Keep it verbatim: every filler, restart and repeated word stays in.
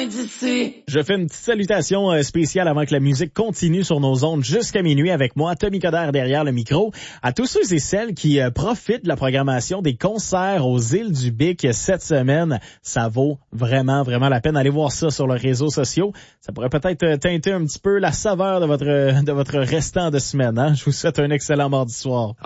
loin d'ici. Je fais une petite salutation euh, spéciale avant que la musique continue sur nos ondes jusqu'à minuit avec moi, Tommy Coderre derrière le micro. À tous ceux et celles qui euh, profitent de la programmation des concerts aux îles du Bic cette semaine, ça vaut vraiment, vraiment la peine. Allez voir ça sur les réseaux sociaux. Ça pourrait peut-être euh, teinter un petit peu la saveur de votre, de votre restant de semaine. Hein? Je vous souhaite un excellent mardi soir.